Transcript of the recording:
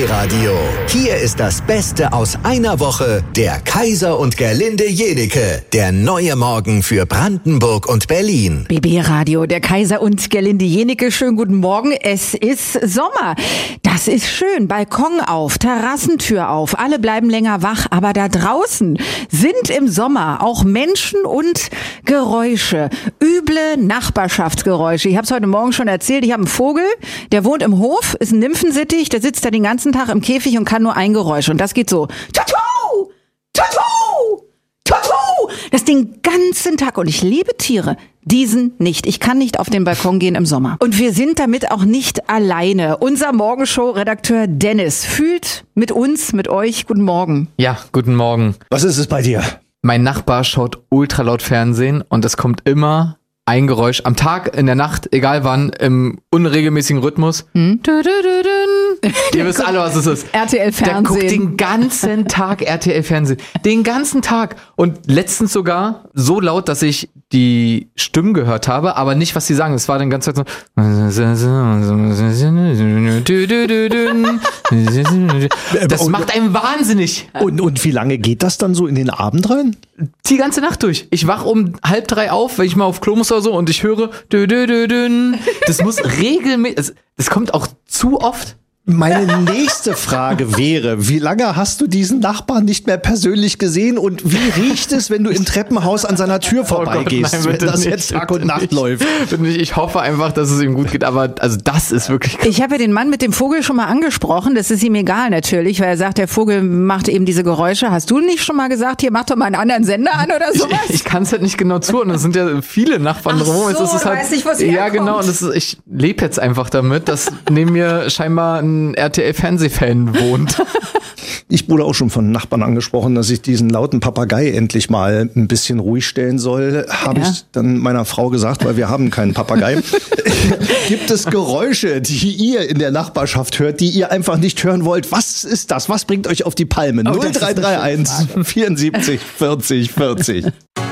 BB-Radio. Hier ist das Beste aus einer Woche. Der Kaiser und Gerlinde Jenike. Der neue Morgen für Brandenburg und Berlin. BB-Radio, der Kaiser und Gerlinde Jenike. Schönen guten Morgen. Es ist Sommer. Das ist schön. Balkon auf, Terrassentür auf. Alle bleiben länger wach. Aber da draußen sind im Sommer auch Menschen und Geräusche. Üble Nachbarschaftsgeräusche. Ich habe es heute Morgen schon erzählt. Ich habe einen Vogel, der wohnt im Hof, ist ein Nymphensittich, der sitzt da den ganzen Tag im Käfig und kann nur ein Geräusch. Und das geht so. Tutu! Tutu! Tutu! Das den ganzen Tag. Und ich liebe Tiere. Diesen nicht. Ich kann nicht auf den Balkon gehen im Sommer. Und wir sind damit auch nicht alleine. Unser Morgenshow-Redakteur Dennis fühlt mit uns, mit euch. Guten Morgen. Ja, guten Morgen. Was ist es bei dir? Mein Nachbar schaut ultra laut Fernsehen und es kommt immer ein Geräusch am Tag, in der Nacht, egal wann, im unregelmäßigen Rhythmus. Ihr wisst alle, was es ist. RTL-Fernsehen. Der guckt den ganzen Tag RTL-Fernsehen. Den ganzen Tag. Und letztens sogar so laut, dass ich die Stimmen gehört habe, aber nicht, was sie sagen. Es war dann ganz Zeit so. Das macht einen wahnsinnig. Und wie lange geht das dann so in den Abend rein? Die ganze Nacht durch. Ich wach um 2:30 auf, wenn ich mal auf Klo muss oder so und ich höre das muss regelmäßig, das kommt auch zu oft. Meine nächste Frage wäre, wie lange hast du diesen Nachbarn nicht mehr persönlich gesehen und wie riecht es, wenn du im Treppenhaus an seiner Tür vorbeigehst, nein, wenn das nicht, jetzt Tag und Nacht läuft? Ich hoffe einfach, dass es ihm gut geht, aber also das ist wirklich... Ich habe ja den Mann mit dem Vogel schon mal angesprochen, das ist ihm egal natürlich, weil er sagt, der Vogel macht eben diese Geräusche. Hast du nicht schon mal gesagt, hier mach doch mal einen anderen Sender an oder sowas? Ich kann es halt nicht genau zuordnen, es sind ja viele Nachbarn drumherum. So, es du weißt nicht, wo es herkommt. Ja genau, und ich lebe jetzt einfach damit, dass neben mir scheinbar ein RTL-Fernsehfan wohnt. Ich wurde auch schon von Nachbarn angesprochen, dass ich diesen lauten Papagei endlich mal ein bisschen ruhig stellen soll. Habe ich dann meiner Frau gesagt, weil wir haben keinen Papagei. Gibt es Geräusche, die ihr in der Nachbarschaft hört, die ihr einfach nicht hören wollt? Was ist das? Was bringt euch auf die Palme? 0331 74 40 40.